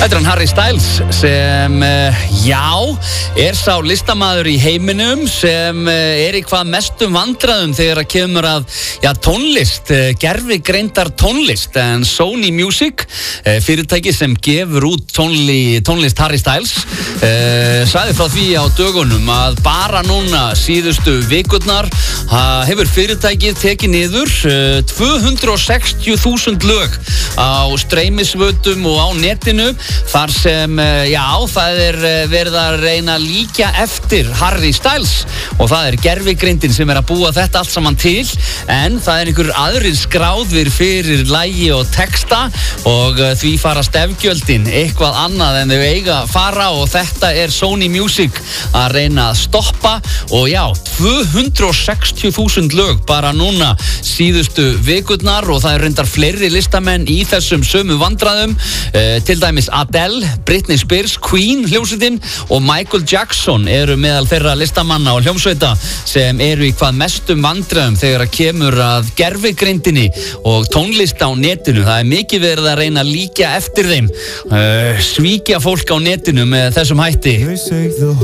Þetta hann Harry Styles sem, sá listamaður í heiminum sem í hvað mestum vandræðum þegar að kemur að, tónlist, gervigreindar tónlist. En Sony Music, fyrirtæki sem gefur út tónlist Harry Styles, sagði frá því á dögunum að bara núna síðustu vikurnar hefur fyrirtækið tekið niður 260.000 lög á streymisvötum og á netinu. Þar sem, það verið að reyna að líkja eftir Harry Styles og það gervigreindin sem að búa þetta allt saman til, en það einhver aðrir skráðir fyrir lagi og texta og því fara stefgjöldin eitthvað annað en þau eiga að fara og þetta Sony Music að reyna að stoppa og 260.000 lög bara núna síðustu vikurnar og það reyndar fleiri listamenn í þessum sömu vandræðum, til dæmis Adele, Britney Spears, Queen hljómsveitin og Michael Jackson eru meðal þeirra listamanna og hljómsveita sem eru í hvað mestum vandræðum þegar að kemur að gervigreindinni og tónlist á netinu. Það mikið verið að reyna að líkja eftir þeim, svíkja fólk á netinu með þessum hætti.